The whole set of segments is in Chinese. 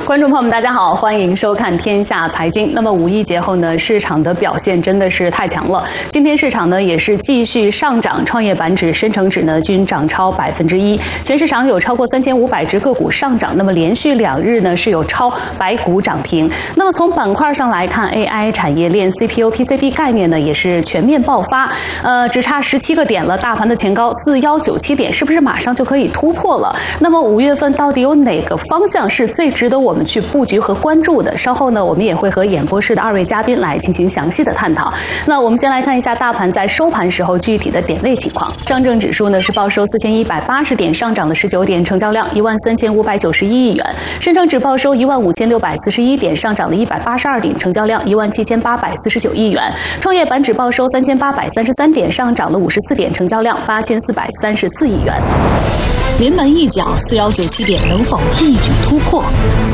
观众朋友们，大家好，欢迎收看《天下财经》。那么五一节后呢，市场的表现真的是太强了。今天市场呢也是继续上涨，创业板指、深成指呢均涨超1%，全市场有超过3500只个股上涨。那么连续2日呢是有超100股涨停。那么从板块上来看 ，AI 产业链、CPU、PCB 概念呢也是全面爆发。只差17个点了，大盘的前高4197点，是不是马上就可以突破了？那么5月份到底有哪个方向是最值得我们去布局和关注的？稍后呢，我们也会和演播室的2位嘉宾来进行详细的探讨。那我们先来看一下大盘在收盘时候具体的点位情况。上证指数呢是报收4180点，上涨了19点，成交量13591亿元；深成指报收15641点，上涨了182点，成交量17849亿元；创业板指报收3833点，上涨了54点，成交量8434亿元。临门一脚，4197点能否一举突破？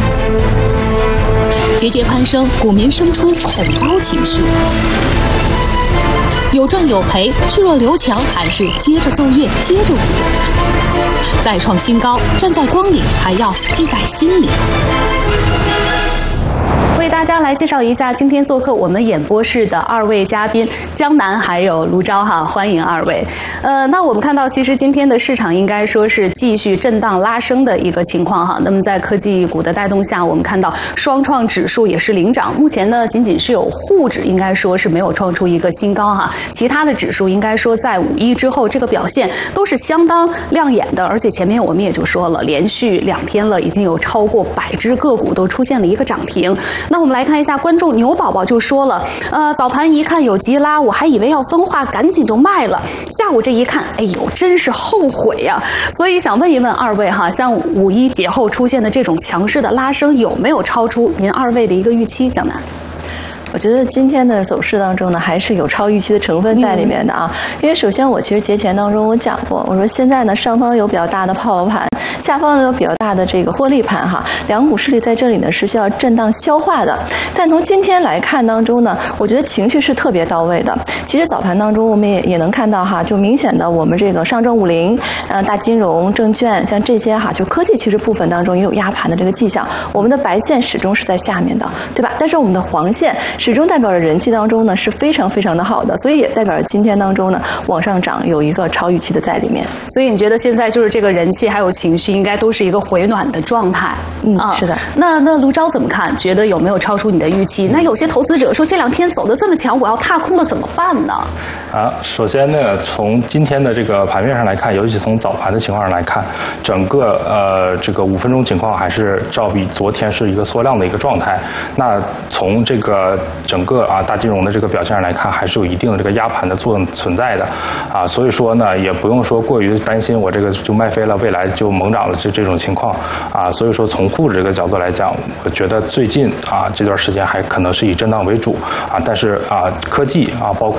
节节攀升，股民生出恐高情绪。有赚有赔，去弱留强，还是接着奏乐，接着舞？再创新高，站在光里，还要记在心里。为大家来介绍一下今天做客我们演播室的2位嘉宾江南还有卢钊哈，欢迎2位。那我们看到其实今天的市场应该说是继续震荡拉升的一个情况哈。那么在科技股的带动下，我们看到双创指数也是领涨，目前呢仅仅是有沪指应该说是没有创出一个新高哈，其他的指数应该说在5一之后这个表现都是相当亮眼的，而且前面我们也就说了，连续2天了，已经有超过100只个股都出现了一个涨停。那我们来看一下，观众牛宝宝就说了，早盘一看有急拉，我还以为要分化，赶紧就卖了。下午这一看，哎呦，真是后悔呀！所以想问一问2位哈，像5一节后出现的这种强势的拉升，有没有超出您2位的一个预期？江南。 我觉得今天的走势当中呢，还是有超预期的成分在里面的啊。因为首先我其实节前当中我讲过，我说现在呢上方有比较大的泡沫盘，下方呢有比较大的这个获利盘哈，两股势力在这里呢是需要震荡消化的。但从今天来看当中呢，我觉得情绪是特别到位的。其实早盘当中我们也能看到哈，就明显的我们这个上证50、大金融、证券像这些哈，就科技其实部分当中也有压盘的这个迹象。我们的白线始终是在下面的，对吧？但是我们的黄线始终代表着人气当中呢是非常非常的好的，所以也代表着今天当中呢往上涨有一个超预期的在里面。 所以你觉得现在就是这个人气还有情绪应该都是一个回暖的状态？ 是的。 那卢钊怎么看？觉得有没有超出你的预期？那有些投资者说这2天走得这么强，我要踏空了怎么办呢？ 首先呢，从今天的这个盘面上来看，尤其从早盘的情况上来看，整个这个5分钟情况还是照比昨天是一个缩量的一个状态。那从这个整个大金融的这个表现上来看，还是有一定的这个压盘的作用存在的所以说呢，也不用说过于担心我这个就卖飞了，未来就猛涨了这种情况所以说从沪指这个角度来讲，我觉得最近这段时间还可能是以震荡为主但是科技包括